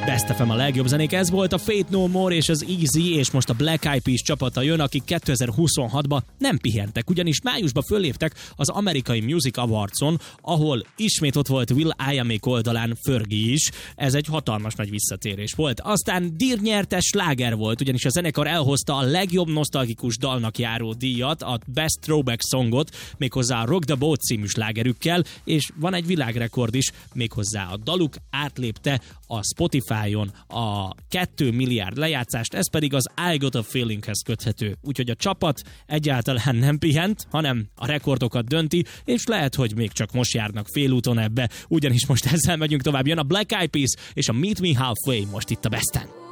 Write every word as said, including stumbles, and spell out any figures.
Best ef em a legjobb zenék, ez volt a Faith No More és az Easy, és most a Black Eyed Peas csapata jön, akik kétezer-huszonhatban nem pihentek, ugyanis májusban fölléptek az amerikai Music Awardson, ahol ismét ott volt Will I Am oldalán Fergie is, ez egy hatalmas nagy visszatérés volt. Aztán Deer nyertes sláger volt, ugyanis a zenekar elhozta a legjobb nosztalgikus dalnak járó díjat, a Best Throwback Songot, méghozzá a Rock the Boat című slágerükkel, és van egy világrekord is, méghozzá a daluk átlépte a Spotify-on a két milliárd lejátszást, ez pedig az I Got a Feelinghez köthető. Úgyhogy a csapat egyáltalán nem pihent, hanem a rekordokat dönti, és lehet, hogy még csak most járnak félúton ebbe, ugyanis most ezzel megyünk tovább. Jön a Black Eyed Peas és a Meet Me Halfway most itt a Besten.